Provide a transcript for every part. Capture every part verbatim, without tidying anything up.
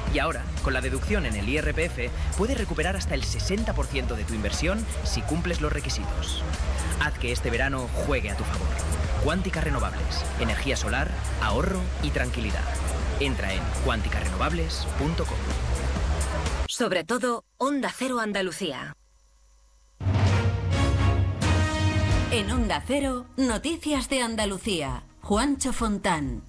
Y ahora, con la deducción en el I R P F, puedes recuperar hasta el sesenta por ciento de tu inversión si cumples los requisitos. Haz que este verano juegue a tu favor. Cuántica Renovables. Energía solar, ahorro y tranquilidad. Entra en cuántica renovables punto com. Sobre todo, Onda Cero Andalucía. En Onda Cero, Noticias de Andalucía. Juancho Fontán.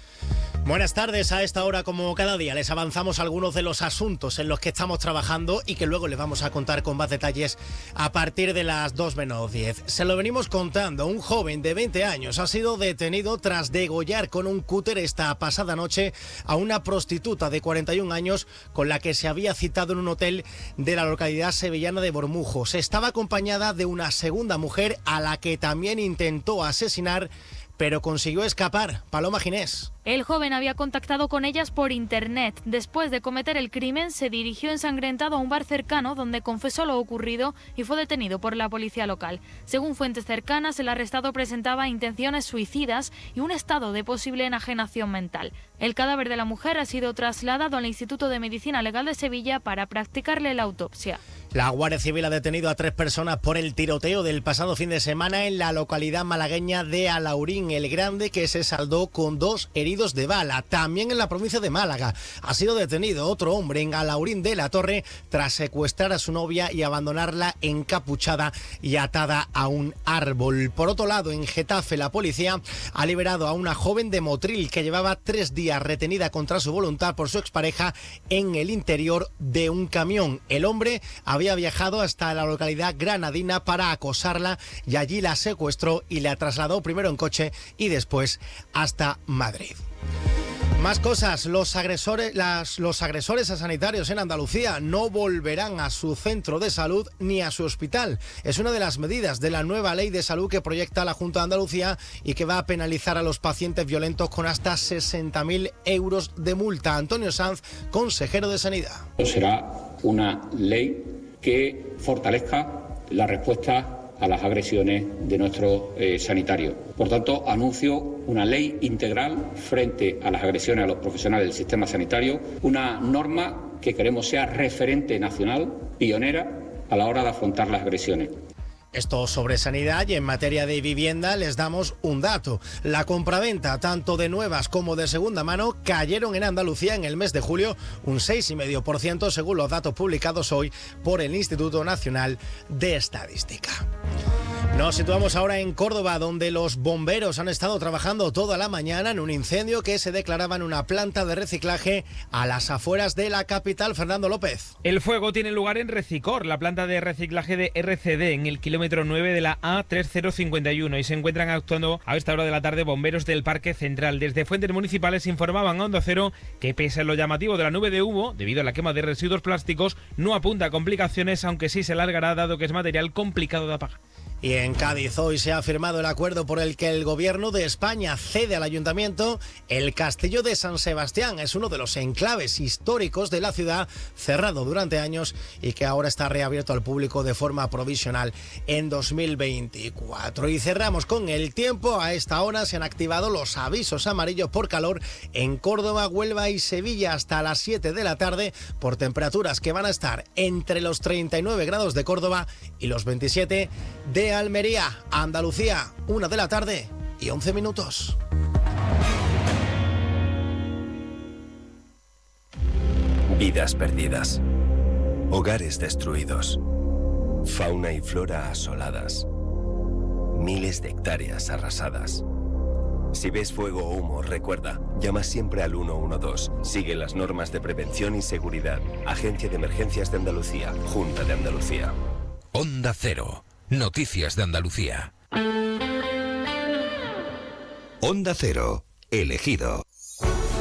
Buenas tardes. A esta hora, como cada día, les avanzamos algunos de los asuntos en los que estamos trabajando y que luego les vamos a contar con más detalles a partir de las dos menos diez. Se lo venimos contando. Un joven de veinte años ha sido detenido tras degollar con un cúter esta pasada noche a una prostituta de cuarenta y un años con la que se había citado en un hotel de la localidad sevillana de Bormujos. Estaba acompañada de una segunda mujer a la que también intentó asesinar, pero consiguió escapar. Paloma Ginés. El joven había contactado con ellas por internet. Después de cometer el crimen, se dirigió ensangrentado a un bar cercano donde confesó lo ocurrido y fue detenido por la policía local. Según fuentes cercanas, el arrestado presentaba intenciones suicidas y un estado de posible enajenación mental. El cadáver de la mujer ha sido trasladado al Instituto de Medicina Legal de Sevilla para practicarle la autopsia. La Guardia Civil ha detenido a tres personas por el tiroteo del pasado fin de semana en la localidad malagueña de Alhaurín el Grande, que se saldó con dos heridos de bala. También en la provincia de Málaga ha sido detenido otro hombre en Alhaurín de la Torre tras secuestrar a su novia y abandonarla encapuchada y atada a un árbol. Por otro lado, en Getafe, la policía ha liberado a una joven de Motril que llevaba tres días retenida contra su voluntad por su expareja en el interior de un camión. El hombre había viajado hasta la localidad granadina para acosarla y allí la secuestró y la trasladó primero en coche y después hasta Madrid. Más cosas. Los agresores, las, los agresores a sanitarios en Andalucía no volverán a su centro de salud ni a su hospital. Es una de las medidas de la nueva ley de salud que proyecta la Junta de Andalucía y que va a penalizar a los pacientes violentos con hasta sesenta mil euros de multa. Antonio Sanz, consejero de Sanidad. Será una ley que fortalezca la respuesta a las agresiones de nuestros eh, sanitarios. Por tanto, anuncio una ley integral frente a las agresiones a los profesionales del sistema sanitario, una norma que queremos sea referente nacional, pionera, a la hora de afrontar las agresiones. Esto sobre sanidad. Y en materia de vivienda les damos un dato. La compraventa, tanto de nuevas como de segunda mano, cayeron en Andalucía en el mes de julio un seis coma cinco por ciento según los datos publicados hoy por el Instituto Nacional de Estadística. Nos situamos ahora en Córdoba, donde los bomberos han estado trabajando toda la mañana en un incendio que se declaraba en una planta de reciclaje a las afueras de la capital. Fernando López. El fuego tiene lugar en Recicor, la planta de reciclaje de R C D, en el kilómetro nueve de la A tres cero cinco uno, y se encuentran actuando a esta hora de la tarde bomberos del Parque Central. Desde fuentes municipales informaban a Onda Cero que, pese a lo llamativo de la nube de humo, debido a la quema de residuos plásticos, no apunta a complicaciones, aunque sí se alargará dado que es material complicado de apagar. Y en Cádiz hoy se ha firmado el acuerdo por el que el Gobierno de España cede al Ayuntamiento el Castillo de San Sebastián. Es uno de los enclaves históricos de la ciudad, cerrado durante años y que ahora está reabierto al público de forma provisional en dos mil veinticuatro. Y cerramos con el tiempo. A esta hora se han activado los avisos amarillos por calor en Córdoba, Huelva y Sevilla hasta las siete de la tarde por temperaturas que van a estar entre los treinta y nueve grados de Córdoba y los veintisiete de Almería. Andalucía, una de la tarde y once minutos. Vidas perdidas, hogares destruidos, fauna y flora asoladas, miles de hectáreas arrasadas. Si ves fuego o humo, recuerda, llama siempre al uno uno dos. Sigue las normas de prevención y seguridad. Agencia de Emergencias de Andalucía, Junta de Andalucía. Onda Cero. Noticias de Andalucía. Onda Cero, elegido.